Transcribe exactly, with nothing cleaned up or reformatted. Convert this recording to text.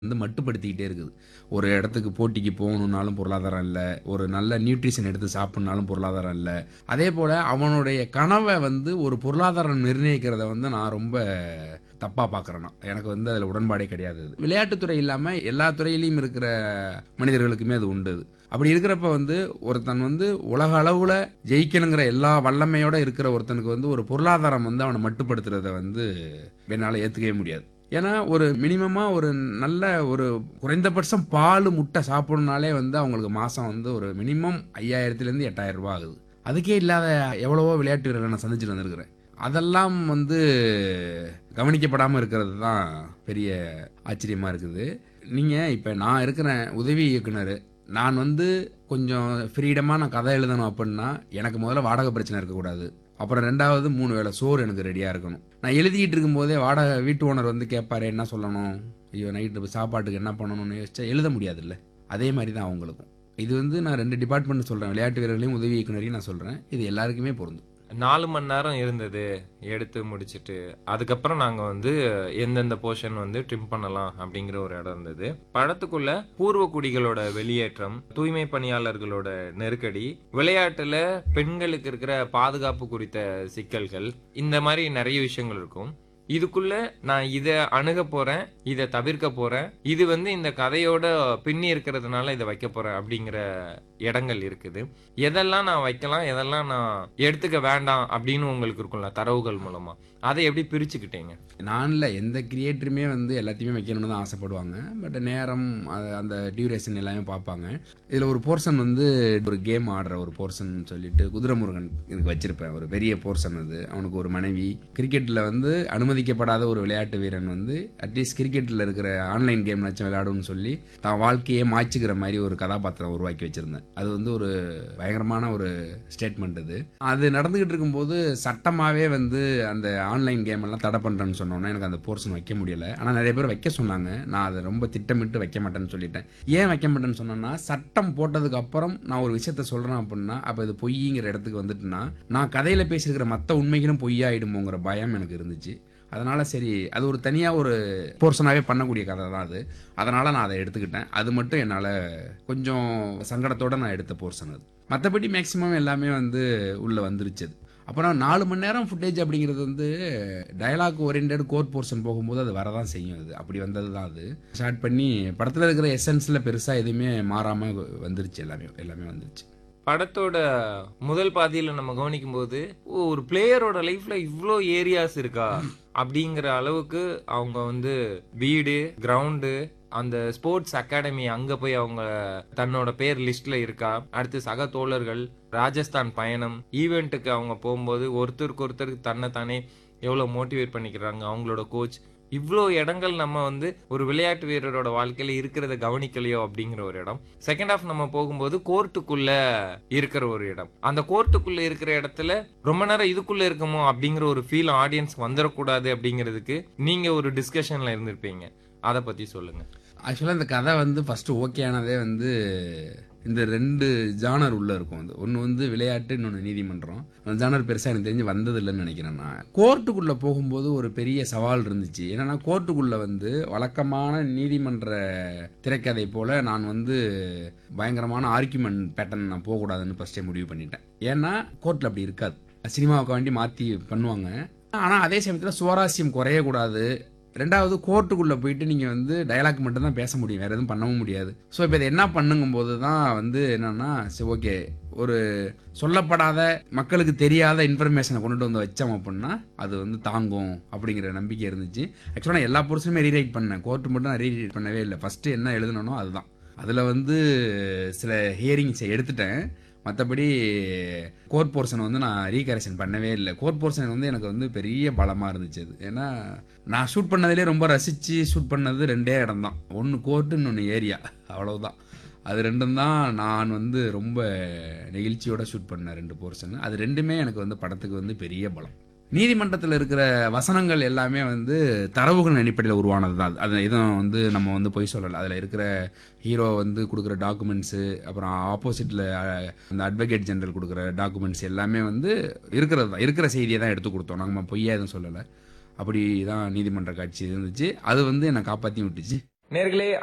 வந்து மட்டுப்படுத்திக்கிட்டே இருக்குது. ஒரு இடத்துக்கு போட்டிக்கு போகணும்னாலும் பொருளாதாரம் இல்ல. ஒரு நல்ல நியூட்ரிஷன் எடுத்து சாப்பிடணும்னாலும் பொருளாதாரம் இல்ல. அதேபோல அவனுடைய கனவ வந்து ஒரு பொருளாதாரம் நிர்ணயிக்கிறத வந்து நான் ரொம்ப தப்பா பார்க்குறேன் நான். எனக்கு வந்து அதில உடன்பாடே கிடையாது அது. விளையாட்டுத் துறை இல்லாம எல்லா துறையிலயும் இருக்கிற மனிதர்களுக்குமே அது உண்டு அது. அப்படி இருக்கிறப்ப வந்து ஒருத்தன் வந்து உலக அளவுல ஜெயிக்கணுங்கிற எல்லா வல்லமையோட இருக்கிற ஒருத்தனுக்கு வந்து ஒரு பொருளாதாரம் வந்து அவன மட்டுப்படுத்துறத வந்து என்னால ஏத்துக்கவே முடியாது. ஏன்னா ஒரு மினிமமா ஒரு நல்ல ஒரு குறைந்தபட்சம் பாலு, முட்டை சாப்பிடணும்னாலே வந்து அவங்களுக்கு மாசம் வந்து ஒரு மினிமம் ஐயாயிரத்திலிருந்து எட்டாயிரம் ரூபாய் ஆகுது. அதுக்கே இல்லாத எவ்வளவோ விளையாட்டு வீரர்கள நான் சந்திச்சுட்டு வந்திருக்கிறேன். அதெல்லாம் வந்து கவனிக்கப்படாம இருக்கிறது தான் பெரிய ஆச்சரியமா இருக்குது. நீங்க இப்ப நான் இருக்கிறேன் உதவி இயக்குனர். நான் வந்து கொஞ்சம் ஃப்ரீடமா நான் கதை எழுதணும் அப்படின்னா, எனக்கு முதல்ல வாடகை பிரச்சனை இருக்கக்கூடாது. அப்புறம் ரெண்டாவது மூணு வேளை சோறு எனக்கு ரெடியா இருக்கணும். நான் எழுதிக்கிட்டு இருக்கும்போதே வாடகை வீட்டு ஓனர் வந்து கேட்பாரு, என்ன சொல்லணும்? ஐயோ நைட்டு சாப்பாட்டுக்கு என்ன பண்ணணும்னு யோசிச்சா எழுத முடியாதுல்ல. அதே மாரி தான் அவங்களுக்கும். இது வந்து நான் ரெண்டு டிபார்ட்மெண்ட் சொல்றேன். விளையாட்டு வீரர்களையும், உதவி இயக்குனரையும் நான் சொல்றேன். இது எல்லாருக்குமே பொருந்தும். நாலு மணி நேரம் இருந்தது எடுத்து முடிச்சுட்டு அதுக்கப்புறம் நாங்க வந்து எந்தெந்த போர்ஷன் வந்து ட்ரிம் பண்ணலாம் அப்படிங்கிற ஒரு இடம் இருந்தது. படத்துக்குள்ள பூர்வ குடிகளோட வெளியேற்றம், தூய்மை பணியாளர்களோட நெருக்கடி, விளையாட்டுல பெண்களுக்கு இருக்கிற பாதுகாப்பு குறித்த சிக்கல்கள், இந்த மாதிரி நிறைய விஷயங்கள் இருக்கும். இதுக்குள்ள நான் இதை அணுக போறேன், இதை தவிர்க்க போறேன், இது வந்து இந்த கதையோட பின்னி இருக்கிறதுனால இதை வைக்க போறேன் அப்படிங்கிற இடங்கள் இருக்குது. எதெல்லாம் நான் வைக்கலாம், எதெல்லாம் நான் எடுத்துக்க வேண்டாம் அப்படின்னு உங்களுக்கு இருக்கும்ல தரவுகள் மூலமா, அதை எப்படி பிரிச்சுக்கிட்டீங்க? நான் இல்ல எந்த கிரியேட்டருமே வந்து எல்லாத்தையுமே வைக்கணும்னு தான் ஆசைப்படுவாங்க. பட் நேரம் அந்த டியூரேஷன் எல்லாமே பார்ப்பாங்க. இதில் ஒரு போர்ஷன் வந்து ஒரு கேம் ஆடுற ஒரு போர்ஷன் சொல்லிட்டு குதிரைமுருகன் இதுக்கு வச்சிருப்பேன். ஒரு பெரிய போர்ஷன் அது. அவனுக்கு ஒரு மனைவி. கிரிக்கெட்டில் வந்து அனுமதிக்கப்படாத ஒரு விளையாட்டு வீரன் வந்து அட்லீஸ்ட் கிரிக்கெட்டில் இருக்கிற ஆன்லைன் கேம் வச்சு விளையாடுன்னு சொல்லி தான் வாழ்க்கையே மாய்ச்சிக்கிற மாதிரி ஒரு கதாபாத்திரம் உருவாக்கி வச்சிருந்தேன். அது வந்து ஒரு பயங்கரமான ஒரு ஸ்டேட்மெண்ட் அது. அது நடந்துகிட்டு இருக்கும்போது சட்டமாவே வந்து அந்த ஆன்லைன் கேம் எல்லாம் தடை பண்றேன்னு சொன்னோன்னா எனக்கு அந்த போர்ஷன் வைக்க முடியல. ஆனால் நிறைய பேர் வைக்க சொன்னாங்க. நான் அதை ரொம்ப திட்டமிட்டு வைக்க மாட்டேன்னு சொல்லிட்டேன். ஏன் வைக்க மாட்டேன்னு சொன்னேன்னா, சட்டம் போட்டதுக்கு அப்புறம் நான் ஒரு விஷயத்த சொல்றேன் அப்படின்னா அப்போ இது பொய்ங்கிற இடத்துக்கு வந்துட்டுனா நான் கதையில பேசியிருக்கிற மற்ற உண்மைகளும் பொய்யாயிடுமோங்கிற பயம் எனக்கு இருந்துச்சு. அதனால சரி அது ஒரு தனியாக ஒரு போர்ஷனாகவே பண்ணக்கூடிய கதை தான் அது. அதனால் நான் அதை எடுத்துக்கிட்டேன். அது மட்டும் என்னால் கொஞ்சம் சங்கடத்தோடு நான் எடுத்த போர்ஷன் அது. மற்றபடி மேக்ஸிமம் எல்லாமே வந்து உள்ளே வந்துருச்சு. அப்புறம் நாலு மணி நேரம் ஃபுட்டேஜ் அப்படிங்கிறது வந்து டயலாக் ஓரியன்டட் கோர் போர்ஷன் போகும்போது அது வரதான் செய்யும். அது அப்படி வந்தது தான். அது ஸ்டார்ட் பண்ணி படத்தில் இருக்கிற எசன்ஸில் பெருசாக எதுவுமே மாறாமல் வந்துருச்சு. எல்லாமே எல்லாமே வந்துருச்சு. படத்தோட முதல் பாதியில நம்ம கவனிக்கும் போது ஒரு பிளேயரோட லைஃப்ல இவ்வளோ ஏரியாஸ் இருக்கா அப்படிங்கிற அளவுக்கு அவங்க வந்து வீடு, கிரவுண்டு, அந்த ஸ்போர்ட்ஸ் அகாடமி அங்க போய் அவங்க தன்னோட பேர் லிஸ்ட்ல இருக்கா, அடுத்து சக தோழர்கள், ராஜஸ்தான் பயணம், ஈவெண்ட்டுக்கு அவங்க போகும்போது ஒருத்தருக்கு ஒருத்தருக்கு தன்னை தானே எவ்வளவு மோட்டிவேட் பண்ணிக்கிறாங்க, அவங்களோட கோச், இவ்வளோ இடங்கள் நம்ம வந்து ஒரு விளையாட்டு வீரரோட வாழ்க்கையில இருக்கிறத கவனிக்கலையோ அப்படிங்கிற ஒரு இடம். செகண்ட் ஹாஃப் நம்ம போகும்போது கோர்ட்டுக்குள்ள இருக்கிற ஒரு இடம். அந்த கோர்ட்டுக்குள்ள இருக்கிற இடத்துல ரொம்ப நேரம் இதுக்குள்ள இருக்குமோ அப்படிங்கிற ஒரு ஃபீல் ஆடியன்ஸ் வந்துடக்கூடாது அப்படிங்கிறதுக்கு நீங்க ஒரு டிஸ்கஷன்ல இருந்திருப்பீங்க. அதை பத்தி சொல்லுங்க. ஆக்சுவலாக இந்த கதை வந்து ஃபர்ஸ்ட் ஓகே ஆனதே வந்து இந்த ரெண்டு ஜானர் உள்ள இருக்கும். அது ஒன்று வந்து விளையாட்டு, இன்னொன்று நீதிமன்றம். அந்த ஜானர் பெருசாக எனக்கு தெரிஞ்சு வந்தது இல்லைன்னு நினைக்கிறேன். நான் கோர்ட்டுக்குள்ளே போகும்போது ஒரு பெரிய சவால் இருந்துச்சு. என்னன்னா கோர்ட்டுக்குள்ளே வந்து வழக்கமான நீதிமன்ற திரைக்கதை போல நான் வந்து பயங்கரமான ஆர்கியூமெண்ட் பேட்டர்ன் நான் போகக்கூடாதுன்னு ஃபர்ஸ்டே முடிவு பண்ணிட்டேன். ஏன்னா கோர்ட்டில் அப்படி இருக்காது. சினிமாவுக்கு வேண்டி மாற்றி பண்ணுவாங்க. ஆனால் அதே சமயத்தில் சுவாரஸ்யம் குறையக்கூடாது. ரெண்டாவது கோர்ட்டுக்குள்ளே போயிட்டு நீங்கள் வந்து டயலாக் மட்டும் தான் பேச முடியும், வேறு எதுவும் பண்ணவும் முடியாது. ஸோ இப்போ இதை என்ன பண்ணுங்கும் போது தான் வந்து என்னென்னா சரி ஓகே ஒரு சொல்லப்படாத மக்களுக்கு தெரியாத இன்ஃபர்மேஷனை கொண்டுட்டு வந்து வச்சோம் அப்படின்னா அது வந்து தாங்கும் அப்படிங்கிற நம்பிக்கை இருந்துச்சு. ஆக்சுவலாக நான் எல்லா போர்ஷனுமே ரீரைட் பண்ணேன். கோர்ட்டு மட்டும் நான் ரீரைட் பண்ணவே இல்லை. ஃபஸ்ட்டு என்ன எழுதணும் அதுதான். அதில் வந்து சில ஹியரிங்ஸை எடுத்துட்டேன். மற்றபடி கோர் போர்ஷன் வந்து நான் ரீகரெக்ஷன் பண்ணவே இல்லை. கோர் போர்ஷன் வந்து எனக்கு வந்து பெரிய பலமாக இருந்துச்சு. அது ஏன்னா நான் ஷூட் பண்ணதுலேயே ரொம்ப ரசித்து ஷூட் பண்ணது ரெண்டே இடம் தான். ஒன்று கோர்ட்டு, இன்னொன்று ஏரியா. அவ்வளவுதான். அது ரெண்டும் தான் நான் வந்து ரொம்ப நெகிழ்ச்சியோடு ஷூட் பண்ணேன். ரெண்டு போர்ஷன் அது ரெண்டுமே எனக்கு வந்து படத்துக்கு வந்து பெரிய பலம். நீதிமன்றத்தில் இருக்கிற வசனங்கள் எல்லாமே வந்து தரவுகள் அடிப்படையில் உருவானது தான். அது எதுவும் வந்து நம்ம வந்து பொய் சொல்லலை. அதில் இருக்கிற ஹீரோ வந்து கொடுக்குற டாக்குமெண்ட்ஸு, அப்புறம் ஆப்போசிட்டில் அந்த அட்வொகேட் ஜெனரல் கொடுக்குற டாக்குமெண்ட்ஸ் எல்லாமே வந்து இருக்கிறது தான். இருக்கிற செய்தியை தான் எடுத்து கொடுத்தோம். நாங்கள் பொய்யா எதுவும் சொல்லலை. அப்படி தான் நீதிமன்ற காட்சி இருந்துச்சு. அது வந்து என்னை காப்பாற்றி விட்டுச்சு. நேர்களே